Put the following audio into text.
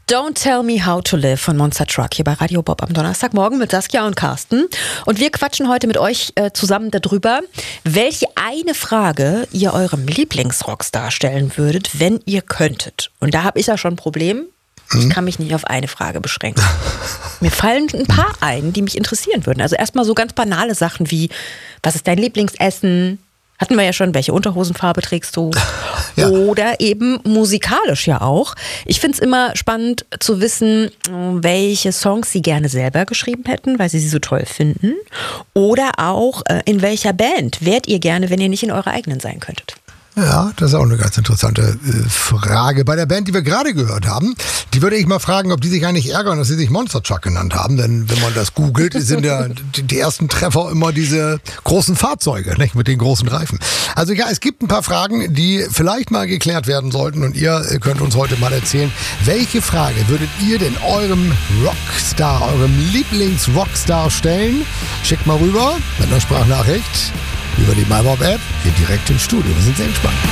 Don't Tell Me How to Live von Monster Truck hier bei Radio Bob am Donnerstagmorgen mit Saskia und Carsten. Und wir quatschen heute mit euch zusammen darüber, welche eine Frage ihr eurem Lieblingsrockstar stellen würdet, wenn ihr könntet. Und da habe ich ja schon ein Problem. Ich kann mich nicht auf eine Frage beschränken. Mir fallen ein paar ein, die mich interessieren würden. Also erstmal so ganz banale Sachen wie, was ist dein Lieblingsessen? Hatten wir ja schon, welche Unterhosenfarbe trägst du? Ja. Oder eben musikalisch ja auch. Ich finde es immer spannend zu wissen, welche Songs sie gerne selber geschrieben hätten, weil sie so toll finden. Oder auch, in welcher Band wärt ihr gerne, wenn ihr nicht in eurer eigenen sein könntet? Ja, das ist auch eine ganz interessante Frage. Bei der Band, die wir gerade gehört haben, die würde ich mal fragen, ob die sich eigentlich ärgern, dass sie sich Monster Truck genannt haben. Denn wenn man das googelt, sind ja die ersten Treffer immer diese großen Fahrzeuge, nicht, mit den großen Reifen. Also ja, es gibt ein paar Fragen, die vielleicht mal geklärt werden sollten. Und ihr könnt uns heute mal erzählen, welche Frage würdet ihr denn eurem Rockstar, eurem Lieblings-Rockstar stellen? Schickt mal rüber mit einer Sprachnachricht über die MyBob-App hier direkt im Studio. Wir sind sehr gespannt.